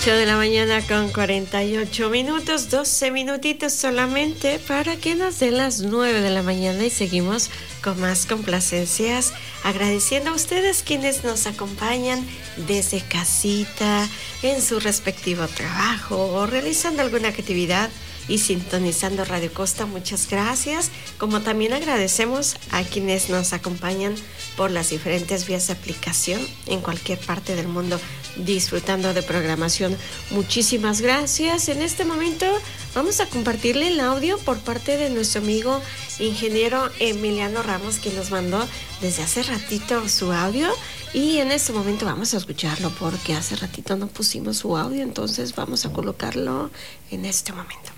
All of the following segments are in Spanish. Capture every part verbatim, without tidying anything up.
ocho de la mañana con cuarenta y ocho minutos, doce minutitos solamente para que nos den las nueve de la mañana y seguimos con más complacencias, agradeciendo a ustedes quienes nos acompañan desde casita, en su respectivo trabajo o realizando alguna actividad y sintonizando Radio Costa. Muchas gracias, como también agradecemos a quienes nos acompañan por las diferentes vías de aplicación en cualquier parte del mundo disfrutando de programación. Muchísimas gracias. En este momento vamos a compartirle el audio por parte de nuestro amigo ingeniero Emiliano Ramos, que nos mandó desde hace ratito su audio, y en este momento vamos a escucharlo porque hace ratito no pusimos su audio, entonces vamos a colocarlo en este momento.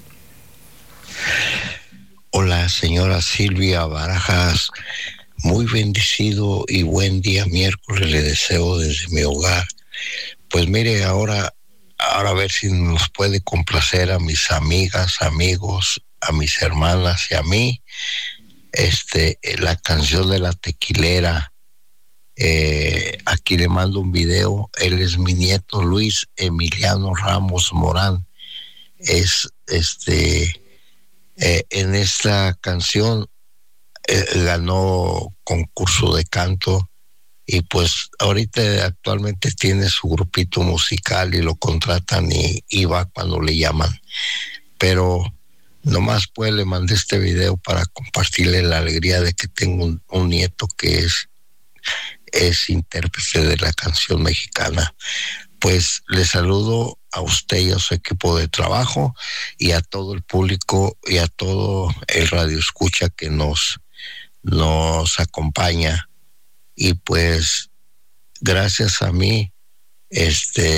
Hola, señora Silvia Barajas, muy bendecido y buen día miércoles le deseo desde mi hogar. Pues mire, ahora, ahora a ver si nos puede complacer a mis amigas, amigos, a mis hermanas y a mí, este, la canción de La Tequilera. Eh, aquí le mando un video. Él es mi nieto Luis Emiliano Ramos Morán. Es este eh, en esta canción eh, ganó concurso de canto y pues ahorita actualmente tiene su grupito musical y lo contratan y, y va cuando le llaman. Pero nomás pues le mandé este video para compartirle la alegría de que tengo un, un nieto que es es intérprete de la canción mexicana. Pues le saludo a usted y a su equipo de trabajo y a todo el público y a todo el radio escucha que nos, nos acompaña. Y pues gracias a mí, este